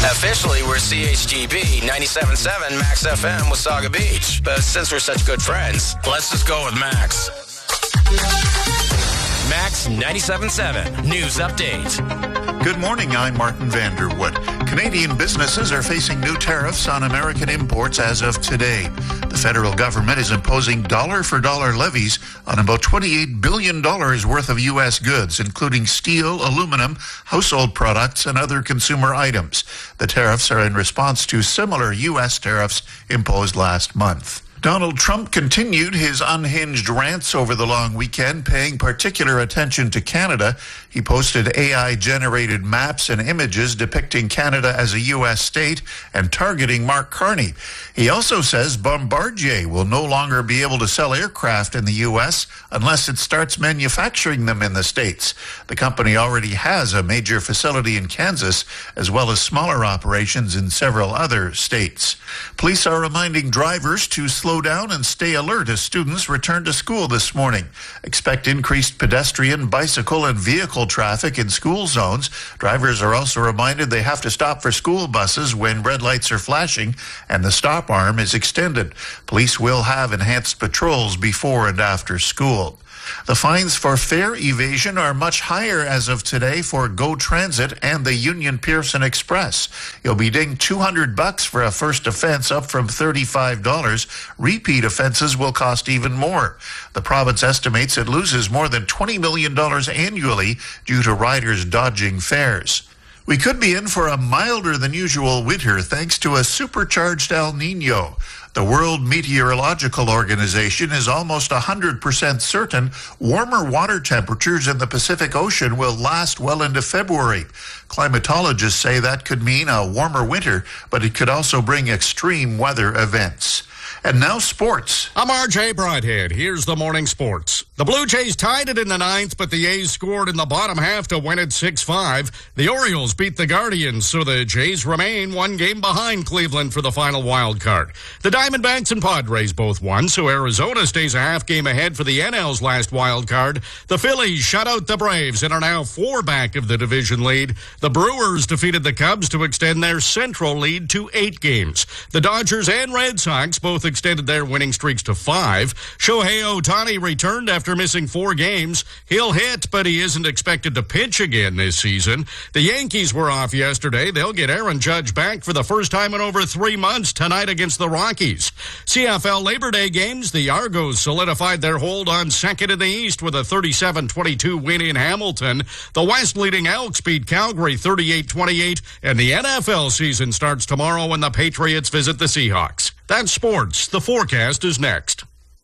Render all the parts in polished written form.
Officially, we're CHGB 97.7 Max FM Wasaga Beach. But since we're such good friends, let's just go with Max. Max 97.7 News Update. Good morning, I'm Martin Vanderwood. Canadian businesses are facing new tariffs on American imports as of today. The federal government is imposing dollar-for-dollar levies on about $28 billion worth of U.S. goods, including steel, aluminum, household products, and other consumer items. The tariffs are in response to similar U.S. tariffs imposed last month. Donald Trump continued his unhinged rants over the long weekend, paying particular attention to Canada. He posted AI-generated maps and images depicting Canada as a U.S. state and targeting Mark Carney. He also says Bombardier will no longer be able to sell aircraft in the U.S. unless it starts manufacturing them in the States. The company already has a major facility in Kansas, as well as smaller operations in several other states. Police are reminding drivers to slow down and stay alert as students return to school this morning. Expect increased pedestrian, bicycle, and vehicle traffic in school zones. Drivers are also reminded they have to stop for school buses when red lights are flashing and the stop arm is extended. Police will have enhanced patrols before and after school. The fines for fare evasion are much higher as of today for GO Transit and the Union Pearson Express. You'll be dinged $200 for a first offense, up from $35. Repeat offenses will cost even more. The province estimates it loses more than $20 million annually due to riders dodging fares. We could be in for a milder than usual winter thanks to a supercharged El Nino. The World Meteorological Organization is almost 100% certain warmer water temperatures in the Pacific Ocean will last well into February. Climatologists say that could mean a warmer winter, but it could also bring extreme weather events. And now sports. I'm RJ Broadhead. Here's the morning sports. The Blue Jays tied it in the ninth, but the A's scored in the bottom half to win it 6-5. The Orioles beat the Guardians, so the Jays remain one game behind Cleveland for the final wild card. The Diamondbacks and Padres both won, so Arizona stays a half game ahead for the NL's last wild card. The Phillies shut out the Braves and are now 4 back of the division lead. The Brewers defeated the Cubs to extend their Central lead to 8 games. The Dodgers and Red Sox both extended their winning streaks to 5. Shohei Ohtani returned after missing 4 games. He'll hit, but he isn't expected to pitch again this season. The Yankees were off yesterday. They'll get Aaron Judge back for the first time in over 3 months tonight against the Rockies. CFL Labor Day games, the Argos solidified their hold on second in the East with a 37-22 win in Hamilton. The West leading Elks beat Calgary 38-28, and the NFL season starts tomorrow when the Patriots visit the Seahawks. That's sports. The forecast is next.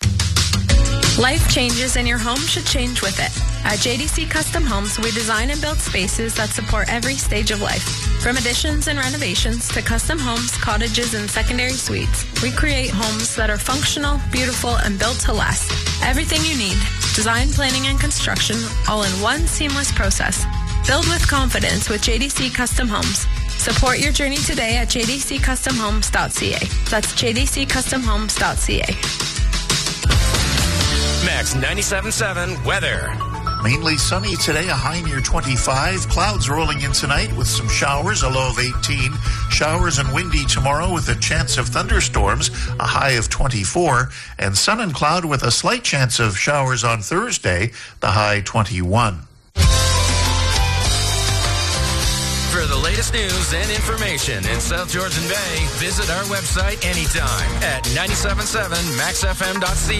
Life changes and your home should change with it. At JDC Custom Homes, we design and build spaces that support every stage of life. From additions and renovations to custom homes, cottages, and secondary suites, we create homes that are functional, beautiful, and built to last. Everything you need, design, planning, and construction, all in one seamless process. Build with confidence with JDC Custom Homes. Support your journey today at jdccustomhomes.ca. That's jdccustomhomes.ca. Max 97.7 weather. Mainly sunny today, a high near 25. Clouds rolling in tonight with some showers, a low of 18. Showers and windy tomorrow with a chance of thunderstorms, a high of 24. And sun and cloud with a slight chance of showers on Thursday, the high 21. For the latest news and information in South Georgian Bay, visit our website anytime at 97.7maxfm.ca.